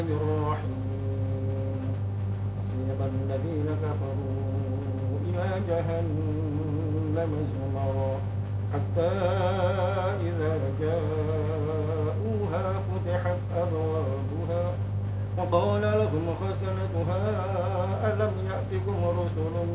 الرحيم وسيق الذين كفروا إلى جهنم زمرا حتى إذا جاءوها فتحت أبوابها وقال لهم خزنتها ألم يأتكم رسل